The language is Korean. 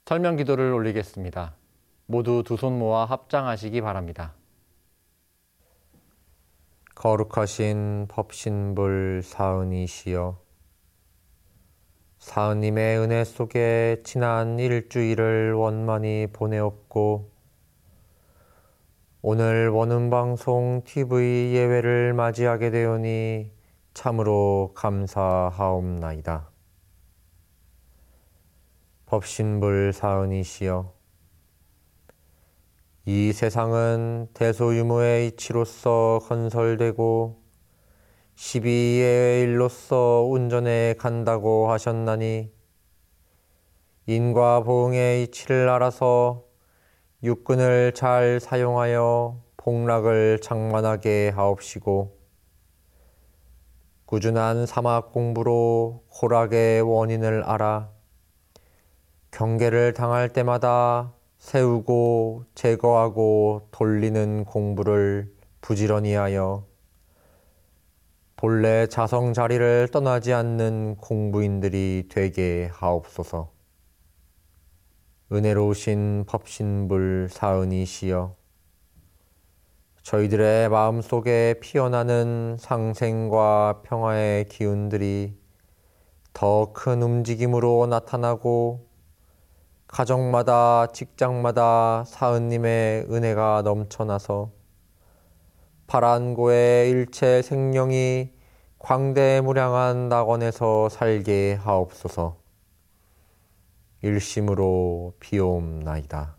설명 기도를 올리겠습니다. 모두 두 손 모아 합장하시기 바랍니다. 거룩하신 법신불 사은이시여, 사은님의 은혜 속에 지난 일주일을 원만히 보내었고 오늘 원음방송 TV 예배를 맞이하게 되오니 참으로 감사하옵나이다. 법신불 사은이시여, 이 세상은 대소유무의 이치로서 건설되고 12의 일로서 운전해 간다고 하셨나니 인과 보응의 이치를 알아서 육근을 잘 사용하여 복락을 장만하게 하옵시고 꾸준한 사막 공부로 고락의 원인을 알아 경계를 당할 때마다 세우고 제거하고 돌리는 공부를 부지런히 하여 본래 자성 자리를 떠나지 않는 공부인들이 되게 하옵소서. 은혜로우신 법신불 사은이시여, 저희들의 마음속에 피어나는 상생과 평화의 기운들이 더 큰 움직임으로 나타나고 가정마다 직장마다 사은님의 은혜가 넘쳐나서 파란고의 일체 생명이 광대무량한 낙원에서 살게 하옵소서. 일심으로 비옵나이다.